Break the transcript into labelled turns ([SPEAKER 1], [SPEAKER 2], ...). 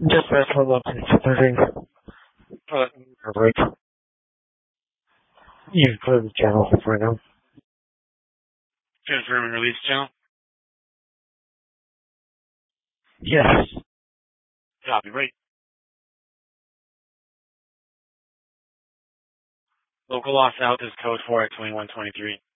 [SPEAKER 1] Just press hold up to 230. Break. You've cleared the channel for now.
[SPEAKER 2] Confirm and release channel.
[SPEAKER 1] Yes.
[SPEAKER 2] Copy, right. Local loss out is code 4 at 2123.